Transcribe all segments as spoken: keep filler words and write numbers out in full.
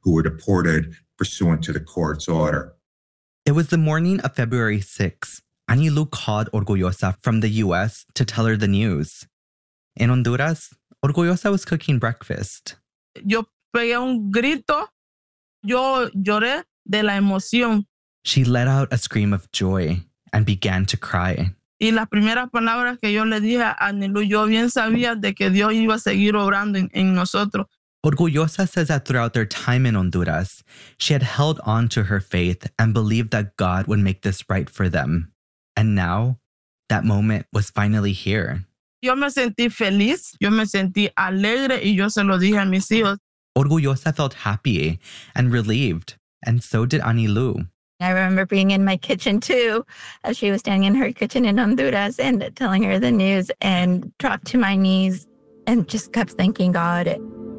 who were deported pursuant to the court's order. It was the morning of February sixth. Anilu called Orgullosa from the U S to tell her the news. In Honduras, Orgullosa was cooking breakfast. Yo pegué un grito. Yo lloré de la emoción. She let out a scream of joy and began to cry. Y las primeras palabras que yo le dije a Anilu, yo bien sabía de que Dios iba a seguir obrando en, en nosotros. Orgullosa says that throughout their time in Honduras, she had held on to her faith and believed that God would make this right for them. And now, that moment was finally here. Yo me sentí feliz, yo me sentí alegre y yo se lo dije a mis hijos. Orgullosa felt happy and relieved, and so did Anilu. I remember being in my kitchen too, as she was standing in her kitchen in Honduras and telling her the news, and dropped to my knees and just kept thanking God.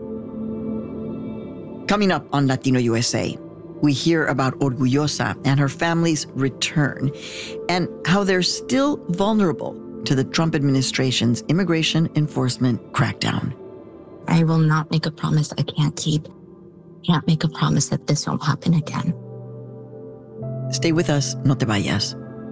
Coming up on Latino U S A, we hear about Orgullosa and her family's return and how they're still vulnerable to the Trump administration's immigration enforcement crackdown. I will not make a promise I can't keep. I can't make a promise that this won't happen again. Stay with us, no te vayas.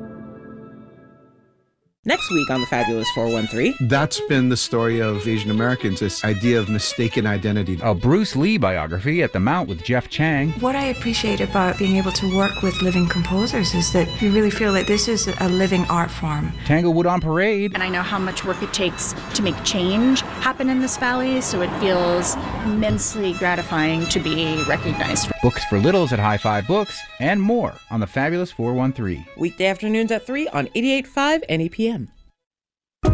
Next week on the Fabulous four one three. That's been the story of Asian Americans, this idea of mistaken identity. A Bruce Lee biography at the Mount with Jeff Chang. What I appreciate about being able to work with living composers is that you really feel that this is a living art form. Tanglewood on Parade. And I know how much work it takes to make change happen in this valley, so it feels immensely gratifying to be recognized. Books for Littles at High Five Books, and more on the Fabulous four one three. Weekday afternoons at three on eighty-eight point five N E P M.